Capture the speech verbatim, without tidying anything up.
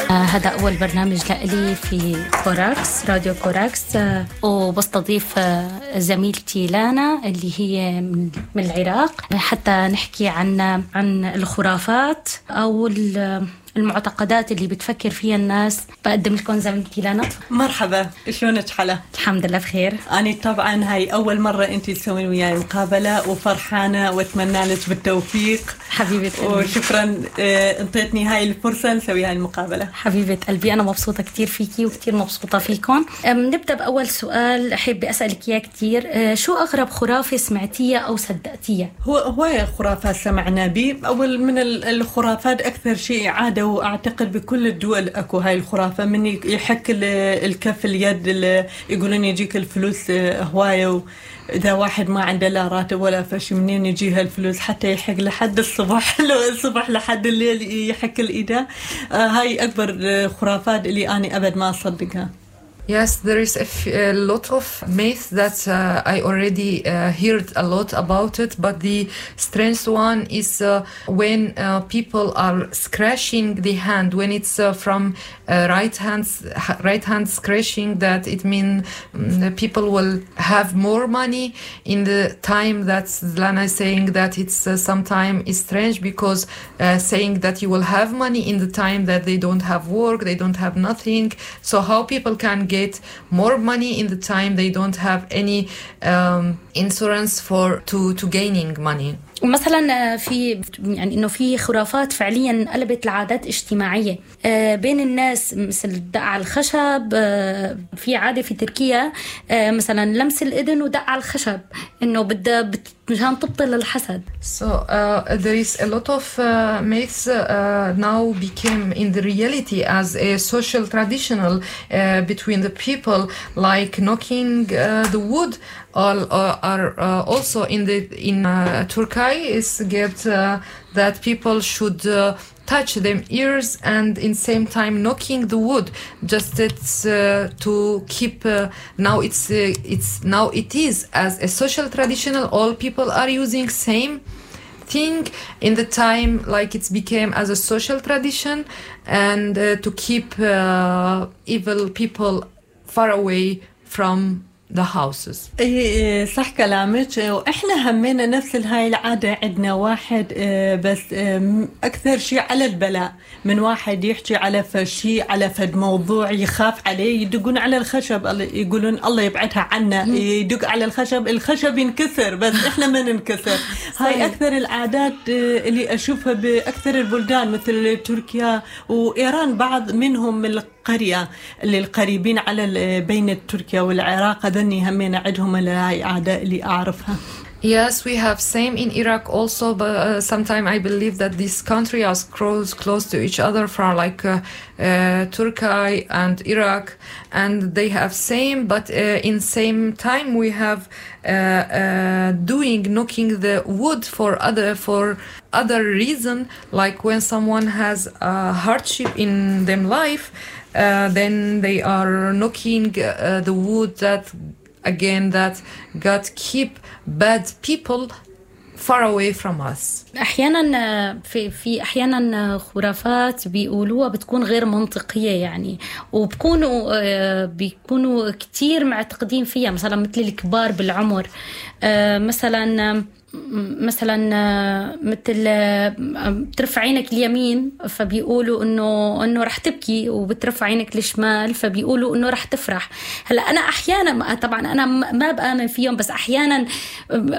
هذا أول برنامج لإلي في كوراكس، راديو كوراكس، وبستضيف زميلتي لانا اللي هي من العراق حتى نحكي عن عن الخرافات أو المعتقدات اللي بتفكر فيها الناس. بقدم لكم زميلتي لانا. مرحبا، شلونك حلا؟ الحمد لله بخير. أنا طبعا هاي أول مرة أنتي تسوين وياي مقابلة وفرحانة وأتمنى لك بالتوفيق حبيبة قلبي، وشكرا انطيتني هاي الفرصة نسوي هاي المقابلة. حبيبة قلبي، أنا مبسوطة كتير فيكي وكتير مبسوطة فيكم. نبدأ بأول سؤال أحب أسألك إياه كتير. شو أغرب خرافة سمعتيها أو صدقتيها؟ هو هواية خرافات سمعنا بي. أول من الخرافات أكثر شيء عادة وأعتقد بكل الدول أكو هاي الخرافة، من يحك الكف اليد يقولون يجيك الفلوس هواية، إذا واحد ما عنده لا راتب ولا فشي منين يجيها الفلوس حتى يحق لحد الصبح لو الصبح لحد الليل يحك الإيدة. آه هاي أكبر خرافات اللي أنا أبد ما أصدقها. Yes, there is a, f- a lot of myths that uh, I already uh, heard a lot about it, but the strange one is uh, when uh, people are scratching the hand, when it's uh, from uh, right hand, right hand scratching, that it means um, people will have more money in the time that Lana is saying that it's uh, sometime is strange because uh, saying that you will have money in the time that they don't have work, they don't have nothing. So how people can get get more money in the time they don't have any um, insurance for to to gaining money. مثلا في يعني انه في خرافات فعليا قلبت العادات اجتماعيه بين الناس، مثل دق على الخشب. في عاده في تركيا مثلا لمس الاذن ودق على الخشب انه بدها مشان تبطل الحسد. So uh, there is a lot of uh, myths uh, now became in the reality as a social traditional uh, between the people, like knocking uh, the wood. All uh, are uh, also in the in uh, Turkey is get uh, that people should uh, touch them ears and in same time knocking the wood. Just it's uh, to keep. Uh, now it's uh, it's now it is as a social traditional. All people are using same thing in the time like it's became as a social tradition and uh, to keep uh, evil people far away from the houses. ايه صح كلامك، واحنا همينا نفس هاي العاده. عندنا واحد بس اكثر شيء على البلاء من واحد يحكي على فشي على فد موضوع يخاف عليه، يدقون على الخشب يقولون الله يبعدها عنا، يدق على الخشب الخشب ينكسر بس احنا ما ننكسر. هاي اكثر العادات اللي اشوفها باكثر البلدان مثل تركيا وايران، بعض منهم من القريه اللي القريبين على بين تركيا والعراق، هذني همينا عندهم هاي عادة اللي أعرفها. Yes, we have same in Iraq also, but uh, sometimes I believe that this country is close close to each other from like uh, uh, Turkey and Iraq, and they have same, but uh, in same time we have uh, uh, doing knocking the wood for other for other reason, like when someone has a hardship in them life, uh, then they are knocking uh, the wood that. Again, that God keep bad people far away from us. أحياناً في في أحياناً خرافات بيقولوها بتكون غير منطقية يعني، وبكونوا بيكونوا كتير معتقدين فيها، مثلاً مثل الكبار بالعمر. مثلاً مثلا مثل بترفع عينك اليمين فبيقولوا انه انه رح تبكي، وبترفع عينك الشمال فبيقولوا انه رح تفرح. هلا انا احيانا طبعا انا ما بآمن فيهم، بس احيانا